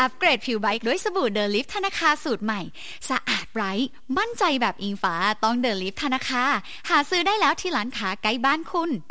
อัปเกรดผิวไบท์ด้วยสบู่เดอะลิฟธนาคารสูตรใหม่สะอาดไร้มั่นใจแบบอิงฟ้าต้องเดอะลิฟธนาคารหาซื้อได้แล้วที่ร้านค้าใกล้บ้านคุณ